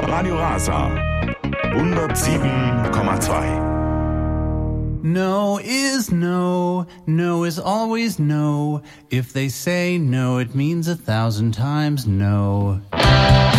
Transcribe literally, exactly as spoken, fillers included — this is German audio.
Radio Rasa hundertsieben Komma zwei. No is no, no is always no. If they say no, it means a thousand times no.